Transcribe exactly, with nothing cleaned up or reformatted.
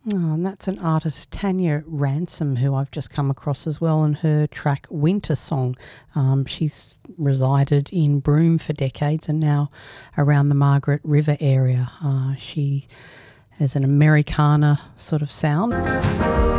Oh, and that's an artist, Tanya Ransom, who I've just come across as well, and her track Winter Song. Um, she's resided in Broome for decades and now around the Margaret River area. Uh, she has an Americana sort of sound.